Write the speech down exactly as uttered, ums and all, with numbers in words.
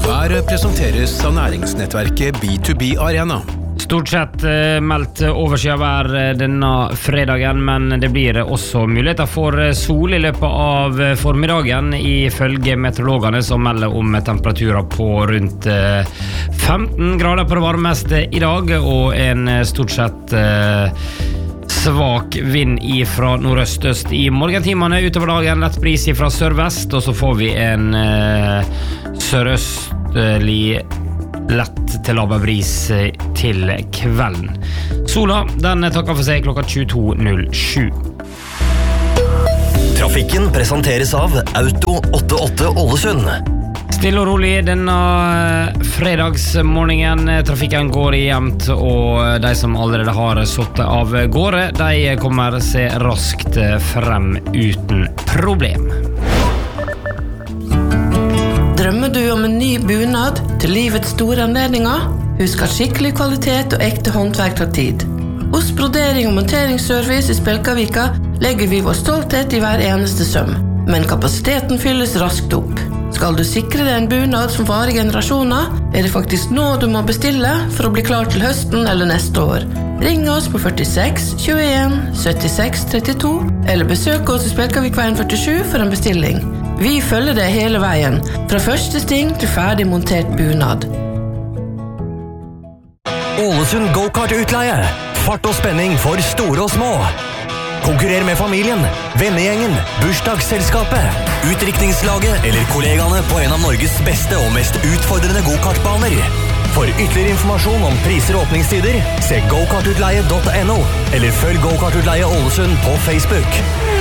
Været presenteres av næringsnettverket B to B Arena. Stort sett uh, meldt overskyet denne fredagen, men det blir også muligheter for sol i løpet av formiddagen ifølge meteorologene som melder om temperaturer på rundt uh, femten grader på det varmeste i dag, og en stort sett uh, svak vind fra nordøst-øst i morgentimene. Utover dagen lett bris fra sørvest, og så får vi en uh, sørøstlig lett til laber bris til kvelden. Sola, den takker for seg klokka tjueto null sju. Trafikken presenteres av Auto åttiåtte Ålesund. Stille og rolig denne fredagsmorgenen. Trafikken går jevnt, og de som allerede har suttet av gårde, de kommer seg raskt frem uten problem. Drømmer du om en ny bunad til livets store anledninger? Husk at skikkelig kvalitet og ekte håndverk tar tid. Hos brodering og monteringsservice i Spjelkavika legger vi vår stolthet i hver eneste søm, men kapasiteten fylles raskt opp. Skal du sikre deg en bunad som varer generasjoner, er det faktisk nå du må bestille for å bli klar til høsten eller neste år. Ring oss på førtiseks tjueen syttiseks trettito eller besøk oss i Spjelkavikveien førtisju for en bestilling. Vi følger deg hele veien, fra første sting til ferdig montert bunad. Ålesund Go-Kart-utleie. Fart og spenning for store og små. Konkurrer med familien, vennegjengen, bursdagsselskapet, utdrikningslaget eller kollegaene på en av Norges beste og mest utfordrende go-kartbaner. For ytterligere informasjon om priser og åpningstider, se go kartutleie punktum no eller følg Go-Kart-utleie Ålesund på Facebook.